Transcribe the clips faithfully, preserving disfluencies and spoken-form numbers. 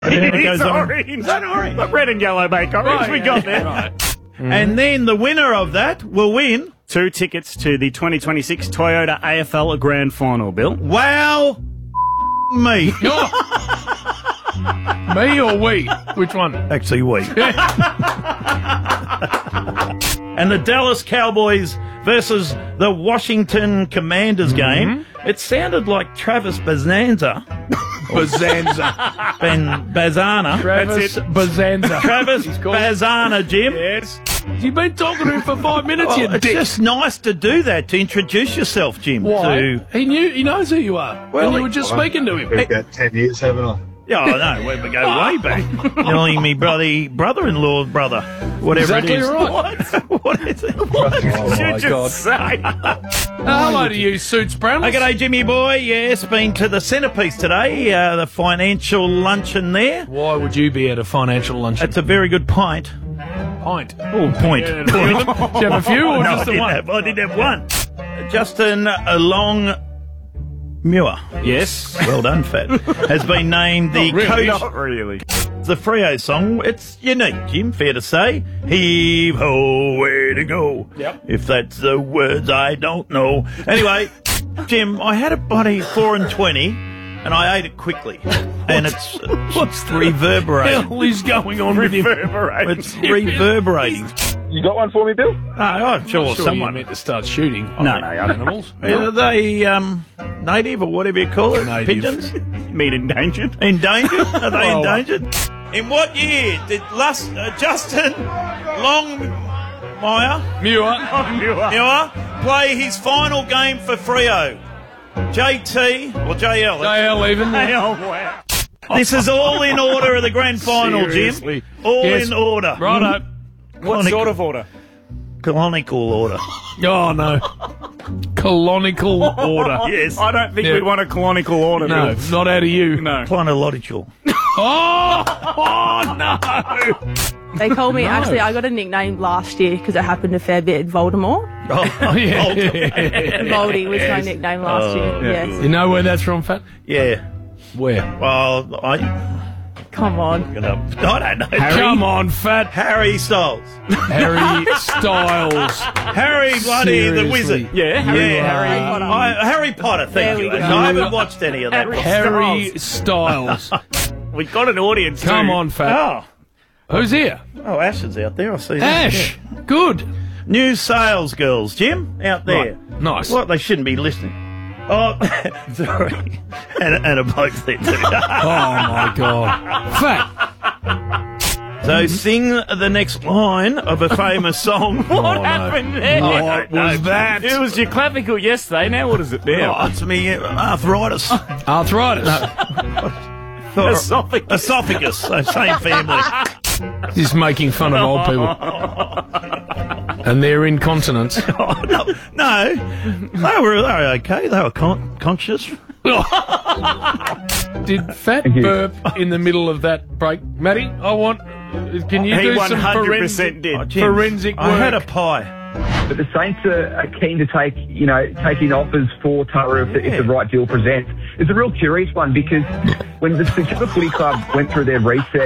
It goes It's on. orange. Is that orange? But red and yellow make orange. Right, we yeah, got there. right. Mm-hmm. And then the winner of that will win two tickets to the twenty twenty-six Toyota A F L Grand Final, Bill. Wow, me. Me or we? Which one? Actually, we. And the Dallas Cowboys versus the Washington Commanders game. It sounded like Travis Bazanza. Bazanza. Ben Bazana. Travis Bazanza. Travis Bazana, Jim. Yes. You've been talking to him for five minutes, you Well, it's dick. just nice to do that, to introduce yourself, Jim. Why? To... He knew. He knows who you are. Well, and you he- were just speaking to him. We've got ten years, haven't I? Yeah, I know. We go way back. Telling me bloody brother-in-law, brother, whatever Exactly it is. right. What? What is it? What? Oh, my God. Hello to you, Suits Brown. Hey, g'day, Jimmy boy. Yes, been to the centrepiece today, uh, the financial luncheon there. Why would you be at a financial luncheon? It's a very good pint. Pint. Oh, point. Yeah, do you have a few or no, just I the didn't one? Have, I did have one. Justin Long Muir. Yes. Well done, Fat. Has been named the Not really, coach. not really. The Freo song, it's unique, Jim, fair to say. Heave ho, way to go. Yep. If that's the words I don't know. Anyway, Jim, I had a bloody four and twenty, and I ate it quickly. And it's, it's reverberating. What is going on with him? Reverberating. It's reverberating. You got one for me, Bill? No, I'm sure, Sure, someone. you meant to start shooting. No, on no, animals. Are they um, native or whatever you call it? Native. Pigeons? Mean endangered. Endangered? Are they Oh. endangered? In what year did Lus- uh, Justin Longmire Muir. Muir play his final game for Freo? J T or J L? J L even. Oh, wow. This is all in order of the grand final, Seriously? Jim. All Yes. in order. Righto. What sort of order? Canonical order. Oh, no. Colonical order. Yes. I don't think Yeah. we want a colonical order. No, Bill. not out of you. No. Chronological. Oh, oh no. They called me, actually, I got a nickname last year because it happened a fair bit. Voldemort. Oh, Yeah. Voldy was my nickname last year. Yes. You know where that's from, Fat? Yeah. Where? Well, I. Come on. I don't know. Come on, Fat. Harry Styles. Harry Styles. Harry bloody the Seriously. wizard. Yeah, Harry. Yeah, Harry Harry Potter. I, Harry Potter, There thank we you. go. I haven't watched any of that. Harry Harry Styles. We got an audience. Come too. on, Fat. Oh, Who's here? oh, Ash is out there. I see that. Ash. Good. New sales girls, Jim, out there. Right. Nice. What? They shouldn't be listening. Oh, sorry. And, and a bloke there too. Oh, my God. Fat. So sing the next line of a famous song. What no. happened there? What was that? It was your clavicle yesterday. Now what is it now? Oh, it's me uh, arthritis. Arthritis. Or- Esophagus. Esophagus. So same family. Just making fun of old people. And their incontinence. Oh, no, no, they were, they were okay. They were con- conscious. Did Fat burp in the middle of that break? Matty, I want... Can you He do one some hundred forensic, percent did. Oh, Jim, forensic work? I had a pie. But the Saints are, are keen to take, you know, taking offers for Tara if, the, if the right deal presents. It's a real curious one because when the St Kilda Footy Club went through their reset,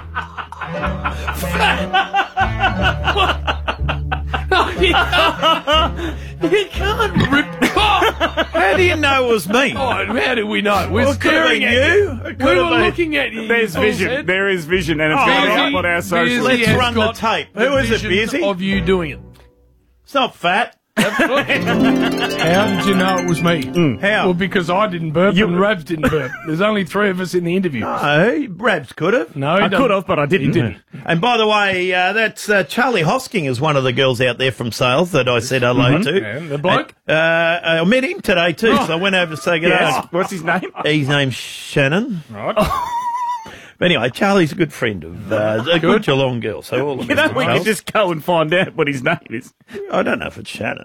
He can't rip... How do you know it was me? Oh, how do we know? We're Well, it could have staring been at you. you. It could We have were been- looking at you. There's Paul vision. said. There is vision, and it's Oh, going Busy- up on our socials. Busy Let's has run the got tape. the Who is it, vision Busy? Of you doing it. It's not fat. How did you know it was me? How? Well, because I didn't burp You- and Rabs didn't burp. There's only three of us in the interview. No, Rabs could have. No, he I doesn't. could have, but I didn't. He didn't. And by the way, uh, that's uh, Charlie Hosking is one of the girls out there from sales that I said hello to. And the bloke? Uh, I met him today too, Oh. so I went over to say good Yes. day. What's his name? His name's Shannon. Right. But anyway, Charlie's a good friend of uh, a good Geelong girl. So all of You know, us we are could just go and find out what his name is. I don't know if it's Shannon.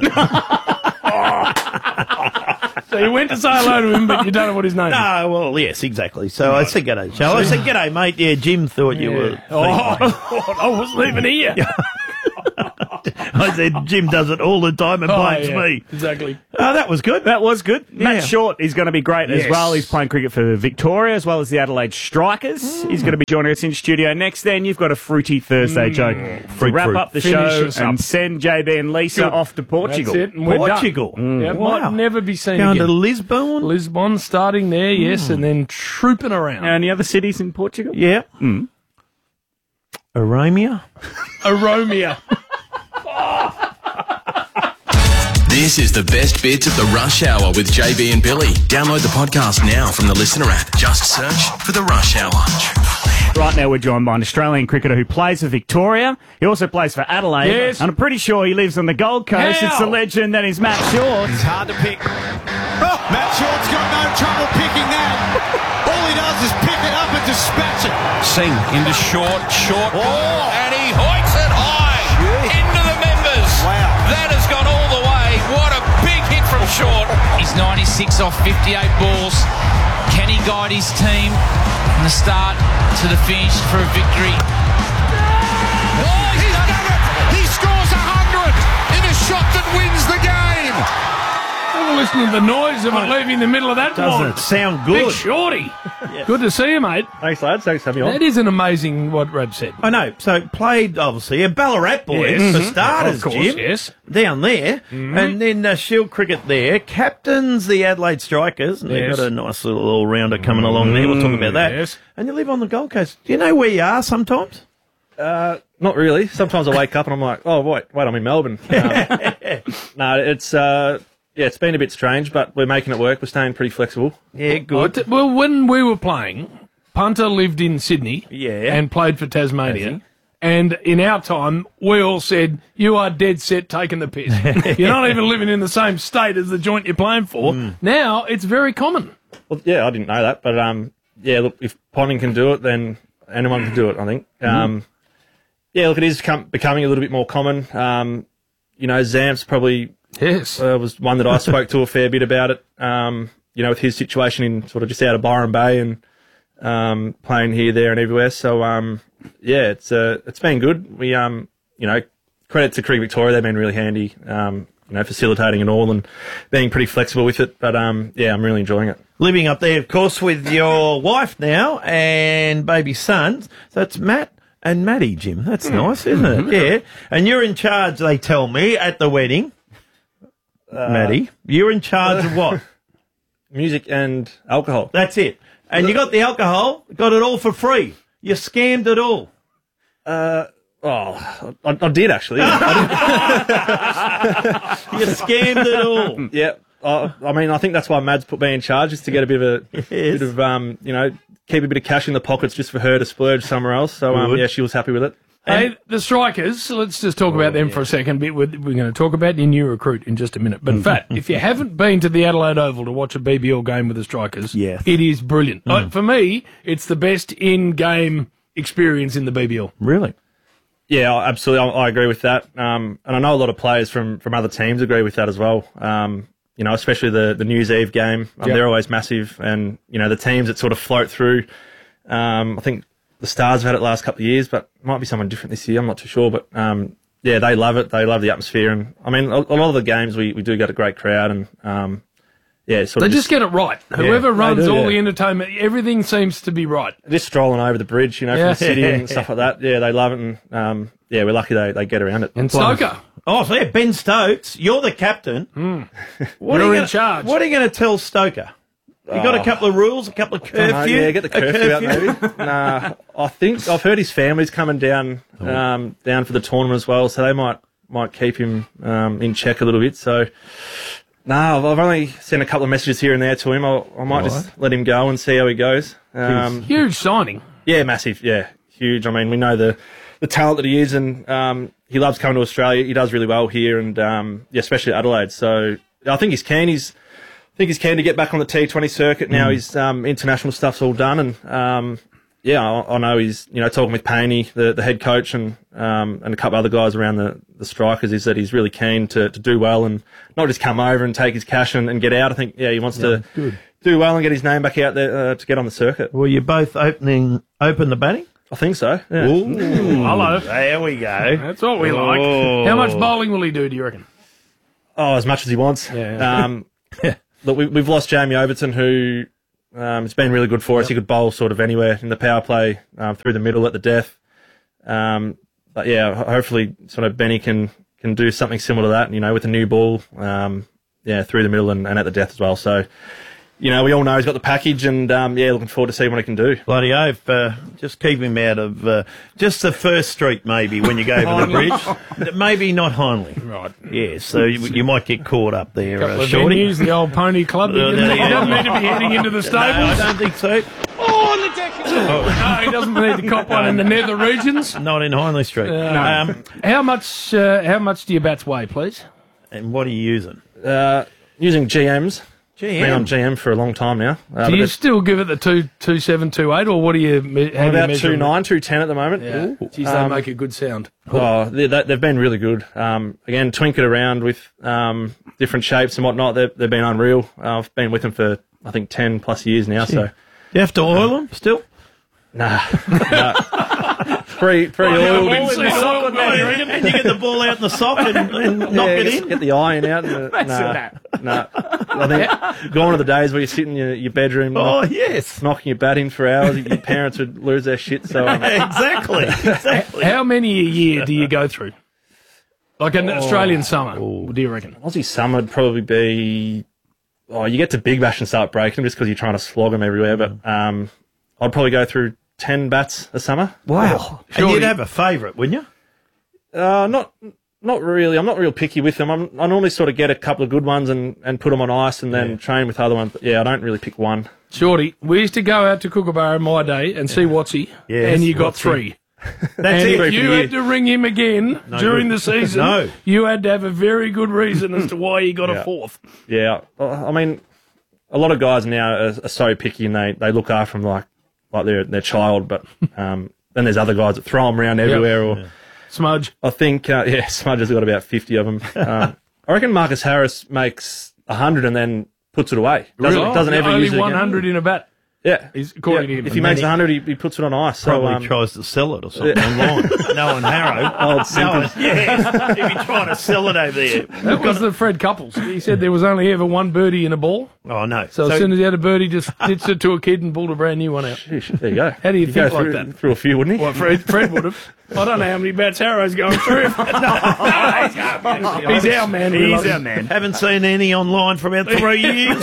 So you went to say hello to him, but you don't know what his name is. No, well, yes, exactly. So I said g'day, Charlie. I said g'day, mate. Yeah, Jim thought you were. Oh, I wasn't even here. I said, Jim does it all the time and Oh, blames yeah, me. Exactly. Oh, that was good. That was good. Yeah. Matt Short is going to be great as Yes. well. He's playing cricket for Victoria as well as the Adelaide Strikers. Mm. He's going to be joining us in studio next. Then you've got a fruity Thursday joke to Fruit, wrap fruit. up the Finish show us and up. send J B and Lisa Good. off to Portugal. That's it. And we're Portugal. Done. Yeah, Wow. might never be seen Going to again. Lisbon? Lisbon starting there, yes, and then trooping around. Any other cities in Portugal? Yeah. Mm. Aramia? Aromia. This is the best bits of the Rush Hour with J B and Billy. Download the podcast now from the Listener app. Just search for the Rush Hour. Right now we're joined by an Australian cricketer who plays for Victoria. He also plays for Adelaide. Yes. And I'm pretty sure he lives on the Gold Coast. How? It's the legend that is Matt Short. It's hard to pick. Oh, Matt Short's got no trouble picking that. All he does is pick it up and dispatch it. Singh into short, short, oh. and he hoiks it high into the members. Wow. That has gone all the way. What a big hit from Short. He's ninety-six off fifty-eight balls. Can he guide his team from the start to the finish for a victory? Oh, he's done it. He scores one hundred in a shot that wins the game. Have a listen to the noise of it leaving the middle of that Doesn't one. it sound Big good? Shorty. Good to see you, mate. Thanks, lads. Thanks for having me on. That is an amazing what Rab said. I know. So played, obviously, a Ballarat boys Yes. for Mhm. starters, Of course, Jim. yes. Down there. And then uh, Shield Cricket there. Captains the Adelaide Strikers. And they've Yes. got a nice little all-rounder coming along there. We'll talk about that. yes. And you live on the Gold Coast. Do you know where you are sometimes? Uh, not really. Sometimes I wake up and I'm like, oh, wait, wait, I'm in Melbourne. Um, no, it's, uh, yeah, it's been a bit strange, but we're making it work. We're staying pretty flexible. Yeah, good. Oh, t- Well, when we were playing, Punter lived in Sydney Yeah. and played for Tasmania. And in our time, we all said, you are dead set taking the piss. You're not even living in the same state as the joint you're playing for. Now, it's very common. Well, yeah, I didn't know that, but, um, yeah, look, if Ponting can do it, then anyone can do it, I think. Um, yeah, look, it is com- becoming a little bit more common. Um, you know, Zamps probably Yes. uh, was one that I spoke to a fair bit about it, um, you know, with his situation in sort of just out of Byron Bay and um, playing here, there and everywhere. So, um, yeah, it's uh, it's been good. We, um, you know, credit to Cricket Victoria, they've been really handy, um, you know, facilitating it all and being pretty flexible with it. But, um, yeah, I'm really enjoying it. Living up there, of course, with your wife now and baby sons. So it's Matt and Maddie, Jim. That's nice, isn't it? Yeah. And you're in charge, they tell me, at the wedding. Maddie, you're in charge of what? Music and alcohol. That's it. And you got the alcohol, got it all for free. You scammed it all. Uh, oh, I, I did actually. I You scammed it all. did, yeah. I, I mean, I think that's why Mad's put me in charge, is to get a bit of a Yes. bit of um, you know, keep a bit of cash in the pockets just for her to splurge somewhere else. So um, Good. yeah, she was happy with it. Hey, the Strikers, let's just talk about them for a second. We're we're going to talk about your new recruit in just a minute. But in fact, if you haven't been to the Adelaide Oval to watch a B B L game with the Strikers, Yes. it is brilliant. Uh, for me, it's the best in-game experience in the B B L. Really? Yeah, I- absolutely. I, I agree with that. Um, and I know a lot of players from, from other teams agree with that as well. Um, you know, especially the, the News Eve game. Um, Yep. They're always massive. And, you know, the teams that sort of float through, um, I think the Stars have had it last couple of years, but it might be someone different this year. I'm not too sure. But, um, yeah, they love it. They love the atmosphere. And, I mean, a, a lot of the games we, we do get a great crowd. And, um, yeah, sort They of just get it right. Whoever they runs do, all yeah. the entertainment, everything seems to be right. just strolling over the bridge, you know, Yeah. from the city and stuff like that. Yeah, they love it. And, um, yeah, we're lucky they, they get around it. And Stoker, Oh, so yeah, Ben Stokes, you're the captain. What You're are you in gonna, charge. What are you going to tell Stoker? You got a couple of rules, a couple of curfew? Uh, yeah, get the a curfew, out maybe. Nah, I think I've heard his family's coming down um, down for the tournament as well, so they might might keep him um, in check a little bit. So, no, nah, I've, I've only sent a couple of messages here and there to him. I'll, I might just let him go and see how he goes. Um, huge signing. yeah, massive. Yeah, huge. I mean, we know the the talent that he is, and um, he loves coming to Australia. He does really well here, and um, yeah, especially at Adelaide. So I think he's keen. He's I think he's keen to get back on the T twenty circuit now. His um, international stuff's all done, and um, yeah, I, I know he's you know talking with Paney, the, the head coach, and um, and a couple other guys around the, the Strikers, is that he's really keen to, to do well and not just come over and take his cash and, and get out. I think yeah, he wants to good. do well and get his name back out there uh, to get on the circuit. Were you both opening open the batting? I think so. Yeah. Ooh, hello. There we go. That's what we like. Oh. How much bowling will he do, do you reckon? Oh, as much as he wants. Yeah. Um, look, we, we've lost Jamie Overton, who um, it's been really good for us. Yep. He could bowl sort of anywhere in the power play, um, through the middle at the death. Um, but yeah, ho- hopefully, sort of Benny can can do something similar to that. You know, with a new ball, um, yeah, through the middle and, and at the death as well. So, you know, we all know he's got the package, and um, yeah, looking forward to see what he can do. Bloody oath, uh, just keep him out of uh, just the first street, maybe, when you go over the bridge. Maybe not Hindley. Right. Yeah, so you, you might get caught up there, Couple uh, of Shorty. venues, the old pony club. He Uh, doesn't, there he you doesn't go. need to be heading into the No, stables. I don't think so. Oh, on the deck. No, he doesn't need to cop one in the nether regions. Not in Hindley Street. Uh, Um, how much? Uh, how much do your bats weigh, please? and what are you using? Uh, using G Ms. G M? Been on G M for a long time now. Uh, Do but you it's still give it the two two seven two eight, or what do you? me- How do you about measure two it? nine, two ten at the moment. Yeah. Geez, they Um, make a good sound. Oh, they, they- they've been really good. Um, again, twink it around with um, different shapes and whatnot. They've, they've been unreal. Uh, I've been with them for, I think, ten plus years now. So, You have to oil them still? nah, nah. Pre pre Yeah, oiled. we can see the oil sock on and, that, you reckon? and you get the ball out in the sock and, and knock Yeah, it get, in. get the iron out. And the, That's nah, nah. I think gone are the days where you sit in your, your bedroom, Oh, knock- yes. knocking your bat in for hours. Your parents would lose their shit. So, um, exactly. Exactly. How many a year do you go through? Like an Australian summer, do you reckon? Aussie summer would probably be. Oh, you get to Big Bash and start breaking them just because you're trying to slog them everywhere. But um, I'd probably go through ten bats a summer. Wow. And Surely- you'd have a favourite, wouldn't you? Uh, not not really. I'm not real picky with them. I'm, I normally sort of get a couple of good ones and, and put them on ice and then Yeah. train with other ones. But yeah, I don't really pick one. Shorty, we used to go out to Kookaburra in my day and see Watsy, Yes, and you got Watsy. three. That's And it. if you had to ring him again No during good. the season, No. you had to have a very good reason as to why you got a Yeah. fourth. Yeah, I I mean, a lot of guys now are, are so picky and they, they look after them like like they're their child. But um, then there's other guys that throw them around everywhere. Or Smudge. I think uh, yeah, Smudge has got about fifty of them. um, I reckon Marcus Harris makes a hundred and then puts it away. Doesn't, Really? doesn't ever Only use it one again. hundred in a bat. Yeah, He's- according Yeah, to him. if he And makes then a hundred, he, he puts it on ice. So Probably um, tries to sell it or something online. No one Harrow. Old No simple. one, yes. If you're trying to sell it over there. That was the Fred Couples. He said there was only ever one birdie in a ball. Oh, no. So, as soon as he had a birdie, just ditched it to a kid and pulled a brand new one out. Sheesh, there you go. How do you He'd think go like through, that? Through a few, wouldn't he? Well, Fred, Fred would have. I don't know how many bats Harrow's going through. He's our man. We love He's him. our man. Haven't seen any online for about three years.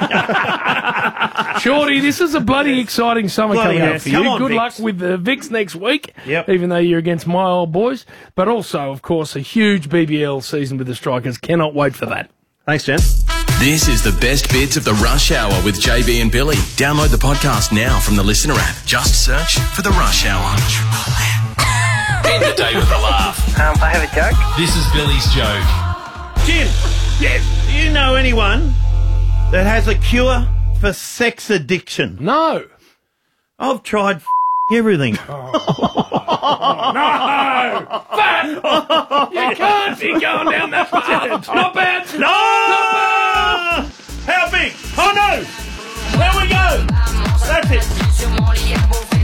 Shorty, this is a bloody exciting summer Bloody coming yes. up for you. Come on, Good Vicks. luck with the Vicks next week, Yep. even though you're against my old boys. But also, of course, a huge B B L season with the Strikers. Cannot wait for that. Thanks, Jen. This is the best bits of the Rush Hour with J B and Billy. Download the podcast now from the Listener app. Just search for the Rush Hour. End the day with a laugh. Um, I have a joke. This is Billy's joke. Jim, yes, do you know anyone that has a cure for sex addiction? No. I've tried f- everything. No! Fat! You can't be going down that path. Not bad. No! How big? Oh, no! There we go! That's it.